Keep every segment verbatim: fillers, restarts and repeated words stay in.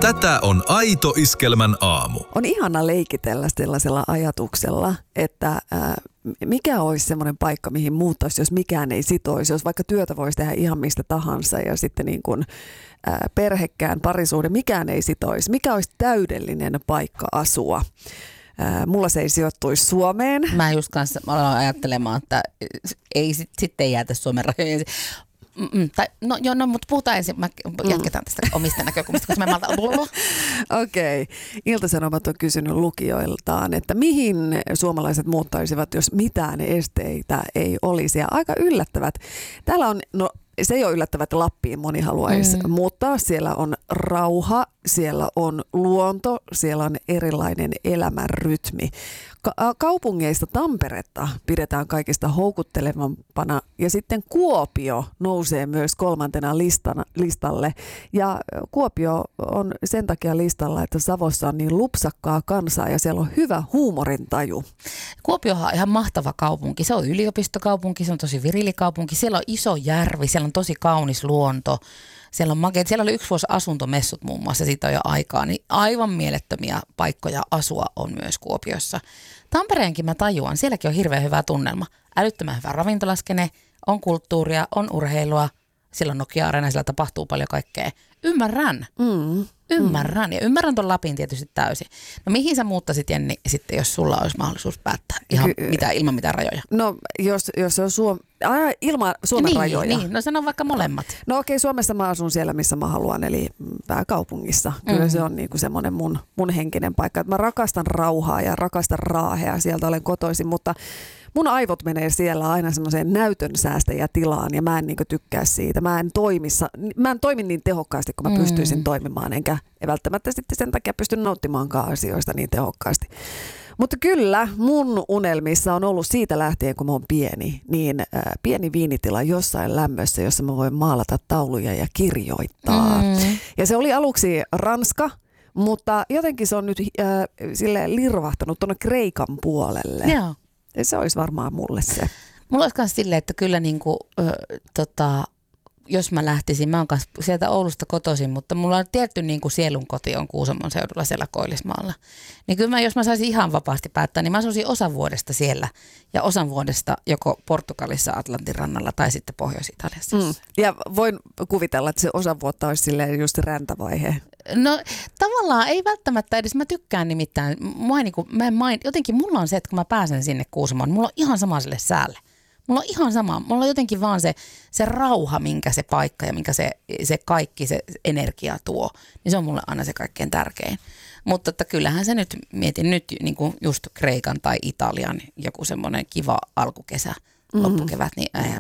Tätä on Aito Iskelmän aamu. On ihana leikitellä sellaisella ajatuksella, että ää, mikä olisi semmoinen paikka, mihin muuttaisi, jos mikään ei sitoisi. Jos vaikka työtä voisi tehdä ihan mistä tahansa ja sitten niin kuin ää, perhekään parisuhde, mikään ei sitoisi. Mikä olisi täydellinen paikka asua? Ää, mulla se ei sijoittuisi Suomeen. Mä just kanssa mä aloin ajattelemaan, että ei sitten sit ei jäätä Suomen rajojen. Mm-mm. Tai, no joo, no, mutta puhutaan ensin, mä jatketaan tästä omista näkökulmista, koska mä malta... Okei. Okay. Ilta-Sanomat on kysynyt lukijoiltaan, että mihin suomalaiset muuttaisivat, jos mitään esteitä ei olisi. Ja aika yllättävät. Täällä on, no se ei ole yllättävät, että Lappiin moni haluaisi mm. muuttaa. Siellä on rauha, siellä on luonto, siellä on erilainen elämän rytmi. Ka- kaupungeista Tamperetta pidetään kaikista houkuttelevampana ja sitten Kuopio nousee myös kolmantena listana, listalle. Ja Kuopio on sen takia listalla, että Savossa on niin lupsakkaa kansaa ja siellä on hyvä huumorintaju. Kuopiohan on ihan mahtava kaupunki. Se on yliopistokaupunki, se on tosi virilikaupunki. Siellä on iso järvi, siellä on tosi kaunis luonto. Siellä on makeet. Siellä oli yksi vuosi asuntomessut muun muassa, siitä on jo aikaa, niin aivan mielettömiä paikkoja asua on myös Kuopiossa. Tampereenkin mä tajuan, sielläkin on hirveän hyvä tunnelma. Älyttömän hyvä ravintolaskene, on kulttuuria, on urheilua, siellä on Nokia-areena, siellä tapahtuu paljon kaikkea. Ymmärrän, mm. ymmärrän mm. ja ymmärrän ton Lapin tietysti täysin. No mihin sä muuttaisit, Jenni, sitten jos sulla olisi mahdollisuus päättää ihan Ky- mitä, ilman mitään rajoja? No jos, jos on Suom... Ai, ilman Suomen niin, rajoja. Niin, no sano vaikka molemmat. No okei, Suomessa mä asun siellä, missä mä haluan, eli pääkaupungissa. Kyllä mm-hmm. se on niinku semmoinen mun, mun henkinen paikka. Mä rakastan rauhaa ja rakastan Raahea, sieltä olen kotoisin, mutta mun aivot menee siellä aina semmoiseen näytön säästäjätilaan ja mä en niinku tykkää siitä. Mä en, toimissa, mä en toimi niin tehokkaasti, kun mä mm. pystyisin toimimaan, enkä välttämättä sitten sen takia pysty nauttimaankaan asioista niin tehokkaasti. Mutta kyllä, mun unelmissa on ollut siitä lähtien, kun mä oon pieni, niin äh, pieni viinitila jossain lämmössä, jossa mä voin maalata tauluja ja kirjoittaa. Mm. Ja se oli aluksi Ranska, mutta jotenkin se on nyt äh, silleen lirvahtanut tuonne Kreikan puolelle. Joo. Ja se olisi varmaan mulle se. Mulla olisi myös silleen, että kyllä niinku, ö, tota, jos mä lähtisin, mä oon kanssa sieltä Oulusta kotoisin, mutta mulla on tietty niin kuin sielun koti on Kuusamon seudulla siellä Koillismaalla. Niin kyllä mä, jos mä saisin ihan vapaasti päättää, niin mä asuisin osan vuodesta siellä ja osan vuodesta joko Portugalissa, Atlantin rannalla tai sitten Pohjois-Italiassa. Mm. Ja voin kuvitella, että se osan vuotta olisi silleen just räntävaihe. No tavallaan ei välttämättä edes, mä tykkään nimittäin, mä en, niin kuin, mä en main, jotenkin mulla on se, että kun mä pääsen sinne Kuusamoon, mulla on ihan sama sille säälle. Mulla on ihan sama. Mulla on jotenkin vaan se, se rauha, minkä se paikka ja minkä se, se kaikki, se energia tuo. Niin se on mulle aina se kaikkein tärkein. Mutta että kyllähän se nyt, mietin nyt niin kuin just Kreikan tai Italian joku semmoinen kiva alkukesä, mm-hmm. loppukevät, niin äh,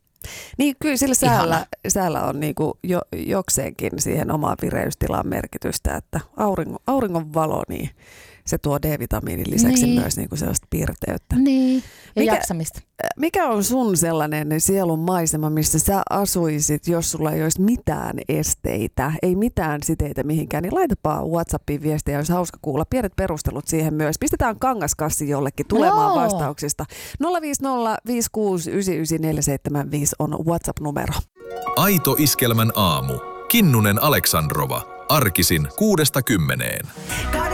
Niin kyllä sillä säällä, säällä on niinku jo, jokseenkin siihen omaan vireystilaan merkitystä, että auringon, auringon valo, niin se tuo D-vitamiinin lisäksi niin. myös niinku sellaista pirteyttä. Niin, ja mikä, jaksamista. Mikä on sun sellainen sielun maisema, missä sä asuisit, jos sulla ei olisi mitään esteitä, ei mitään siteitä mihinkään, niin laitapa WhatsAppiin viestiä, jos hauska kuulla. Pienet perustelut siihen myös. Pistetään kangaskassi jollekin tulemaan no. vastauksista. nolla viisi nolla viisi kuusi yhdeksän yhdeksän neljä seitsemän viisi on WhatsApp-numero. Aito Iskelmän aamu. Kinnunen Aleksandrova. Arkisin kuudesta kymmeneen.